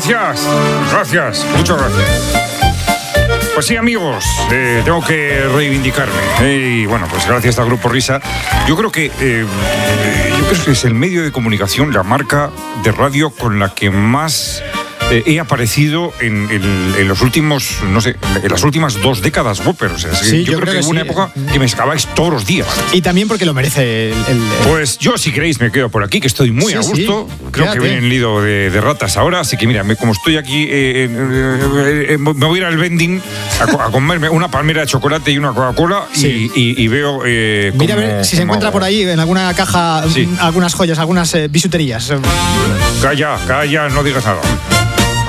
Gracias, muchas gracias. Pues sí, amigos, tengo que reivindicarme. Y bueno, pues gracias al Grupo Risa. Yo creo que es el medio de comunicación, la marca de radio con la que más he aparecido en los últimos, no sé, en las últimas 2 décadas, Whopper. O sea, sí, yo creo que hubo una época que me excavabais todos los días. Y también porque lo merece Pues yo, si queréis, me quedo por aquí, que estoy muy a gusto. Sí. Creo que viene el nido de ratas ahora, así que mira, como estoy aquí, me voy a ir al vending a comerme una palmera de chocolate y una Coca-Cola y veo... mira a ver si se encuentra por ahí en alguna caja algunas joyas, algunas bisuterías. Calla, no digas nada.